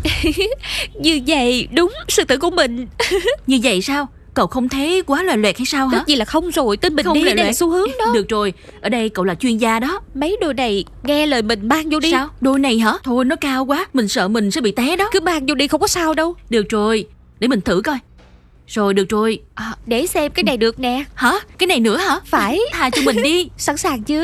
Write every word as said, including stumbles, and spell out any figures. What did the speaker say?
Như vậy đúng sư tử của mình. Như vậy sao? Cậu không thấy quá loè loẹt hay sao hả? Tất gì là không rồi. Tin mình Không đi, loè đây là loẹt. xu hướng đó. Được rồi, ở đây cậu là chuyên gia đó. Mấy đôi này nghe lời mình mang vô đi. Sao? Đôi này hả? Thôi nó cao quá, mình sợ mình sẽ bị té đó. Cứ mang vô đi, không có sao đâu. Được rồi, để mình thử coi. Rồi được rồi. à, Để xem cái này được nè. Hả? Cái này nữa hả? Phải. Tha cho mình đi. Sẵn sàng chưa?